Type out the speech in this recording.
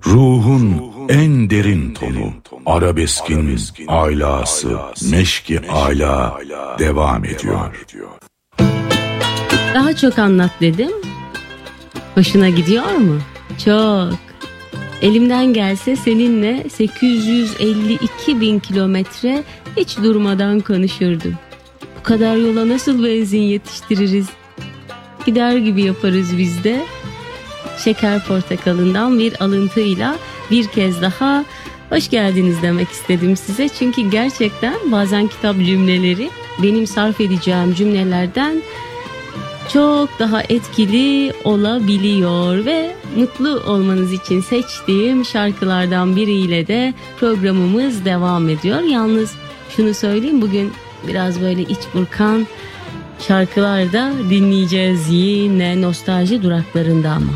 Ruhun en derin tonu, arabeskin alası, meşki ala devam ediyor. Daha çok anlat dedim. Hoşuna gidiyor mu? Çok. Elimden gelse seninle 852 bin kilometre hiç durmadan konuşurdum. Bu kadar yola nasıl benzin yetiştiririz? Gider gibi yaparız biz de. Şeker Portakalı'ndan bir alıntıyla bir kez daha hoş geldiniz demek istedim size. Çünkü gerçekten bazen kitap cümleleri benim sarf edeceğim cümlelerden çok daha etkili olabiliyor ve mutlu olmanız için seçtiğim şarkılardan biriyle de programımız devam ediyor. Yalnız şunu söyleyeyim, bugün biraz böyle iç burkan şarkılar da dinleyeceğiz yine nostalji duraklarında ama.